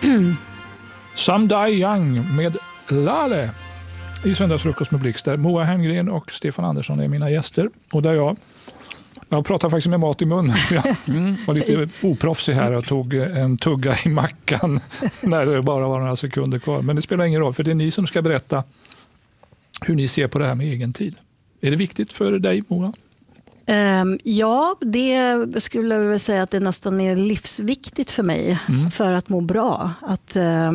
Some Die Young med Lale i Söndagsfrukost med Blixt, där Moa Herngren och Stefan Andersson är mina gäster. Och där jag pratar faktiskt med mat i munnen. Jag var lite oproffsig här och tog en tugga i mackan när det bara var några sekunder kvar. Men det spelar ingen roll, för det är ni som ska berätta hur ni ser på det här med egen tid. Är det viktigt för dig, Moa? Ja, det skulle jag vilja säga att det nästan är livsviktigt för mig för att må bra. Att